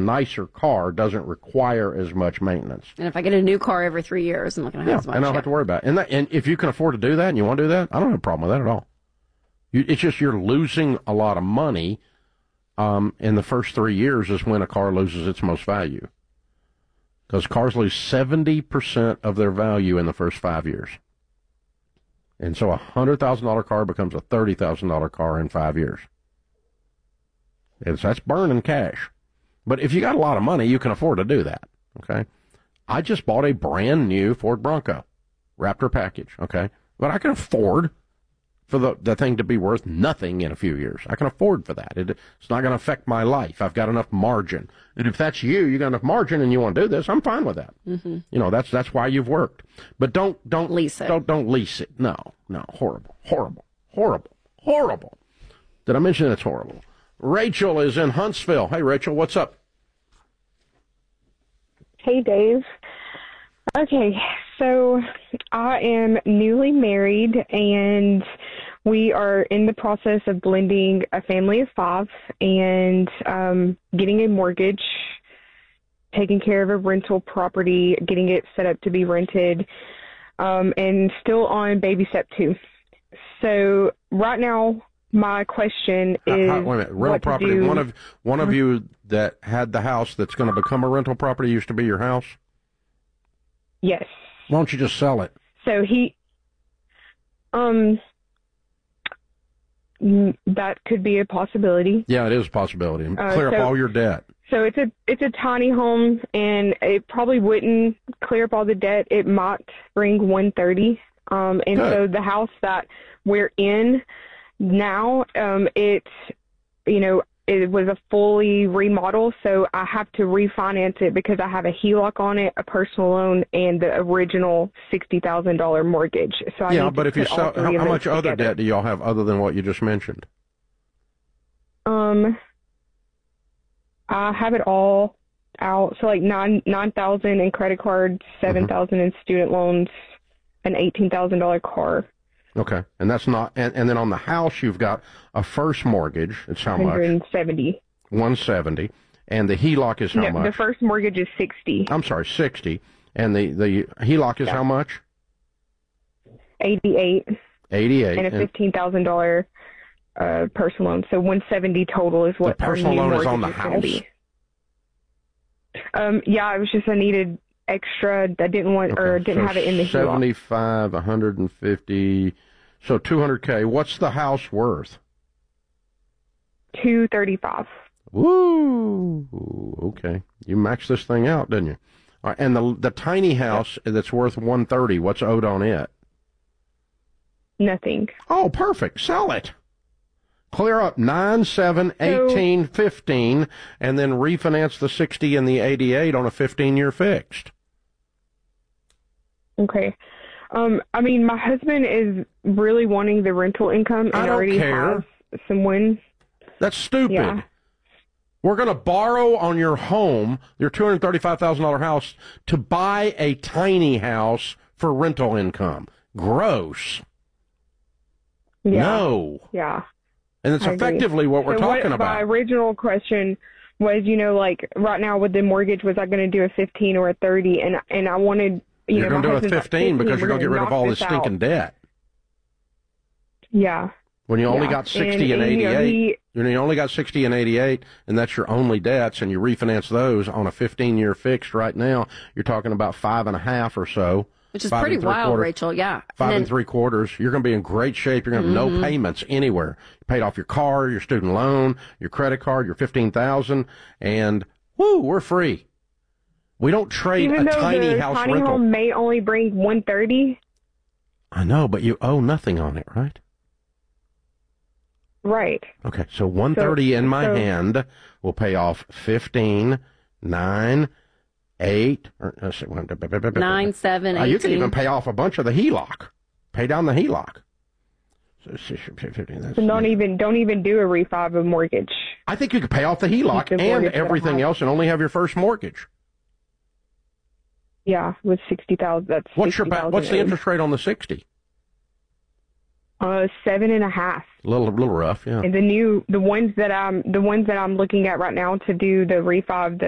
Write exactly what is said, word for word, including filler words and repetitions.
nicer car doesn't require as much maintenance. And if I get a new car every three years, I'm not going to have Yeah, as much. and I don't have to worry about it. And, that, and if you can afford to do that and you want to do that, I don't have a problem with that at all. You, it's just you're losing a lot of money um, in the first three years is when a car loses its most value. Because cars lose seventy percent of their value in the first five years. And so a one hundred thousand dollars car becomes a thirty thousand dollars car in five years. It's, that's burning cash. But if you got a lot of money, you can afford to do that, okay? I just bought a brand new Ford Bronco, Raptor package, okay? But I can afford for the, the thing to be worth nothing in a few years. I can afford for that. It, it's not going to affect my life. I've got enough margin. And if that's you, you got enough margin and you want to do this, I'm fine with that. Mm-hmm. You know, that's that's why you've worked. But don't don't lease it. Don't don't lease it. No, no, horrible, horrible, horrible, horrible. Did I mention it's horrible? Rachel is in Huntsville. Hey, Rachel, what's up? Hey, Dave. Okay, so I am newly married, and we are in the process of blending a family of five and um, getting a mortgage, taking care of a rental property, getting it set up to be rented, um, and still on baby step two. So right now, my question is, how, how, wait a minute, rental property. One of one of you that had the house that's going to become a rental property used to be your house? Yes. Why don't you just sell it? So he, um, that could be a possibility. Yeah, it is a possibility. Uh, Clear so, up all your debt. So it's a it's a tiny home, and it probably wouldn't clear up all the debt. It might bring one thirty. Um, and Good. so the house that we're in now, um, it's, you know, it was a fully remodel, so I have to refinance it because I have a H E L O C on it, a personal loan, and the original sixty thousand dollars mortgage. So I yeah, need but to if you put sell, all three how, of how those much other together. debt do y'all have other than what you just mentioned? Um, I have it all out. So like nine nine thousand in credit cards, seven thousand mm-hmm. in student loans, an eighteen thousand dollar car. Okay, and that's not, and, and then on the house you've got a first mortgage. It's how much? one hundred seventy. one seventy, and the H E L O C is how no, much? The first mortgage is sixty. I'm sorry, sixty, and the the H E L O C is yeah. how much? eighty-eight. eighty-eight, and a fifteen thousand dollar uh, personal loan. So one seventy total is what the personal our new loan mortgage is on the is house. Be. Um, yeah, it was just I needed extra. I didn't want Okay, or didn't so have it in the H E L O C. seventy-five, one hundred fifty, so two hundred K. What's the house worth? two thirty-five. Woo! Okay, you maxed this thing out, didn't you? All right, and the the tiny house yep. that's worth one thirty. What's owed on it? Nothing. Oh, perfect. Sell it. Clear up nine, seven, eighteen, so, fifteen, and then refinance the sixty and the eighty-eight on a fifteen-year fixed. Okay. Um, I mean, my husband is really wanting the rental income and I don't already care. has someone. That's stupid. Yeah. We're going to borrow on your home, your two hundred thirty-five thousand dollars house, to buy a tiny house for rental income. Gross. Yeah. No. Yeah. And it's I effectively agree. what we're so talking what, about. My original question was, you know, like right now with the mortgage, was I going to do a fifteen or a thirty? And and I wanted, you you're know, going to do a fifteen because you're going to get rid of all this stinking out. debt. Yeah. When you only yeah. got sixty and, and, and eighty-eight, you, know, he, you, know, you only got sixty and eighty-eight, and that's your only debts, and you refinance those on a fifteen-year fixed right now, you're talking about five and a half or so. Which is pretty wild, quarters, Rachel, yeah. Five and, and then, three quarters. You're going to be in great shape. You're going to have mm-hmm. no payments anywhere. You paid off your car, your student loan, your credit card, your fifteen thousand dollars, and woo, we're free. We don't trade Even a tiny the house tiny rental. Home may only bring one thirty. I know, but you owe nothing on it, right? Right. Okay, so one thirty so, in my so, hand will pay off fifteen, nine, eight, or, uh, nine, seven, uh, you can eighteen. even pay off a bunch of the H E L O C. Pay down the H E L O C. So, fifteen, that's, so don't even don't even do a refi of a mortgage. I think you could pay off the H E L O C and everything else and only have your first mortgage. Yeah, with sixty thousand. That's what's sixty, your what's the interest rate on the sixty? Uh, seven and a half. A little, little rough, yeah. And the new, the ones that I'm, the ones that I'm looking at right now to do the refi of the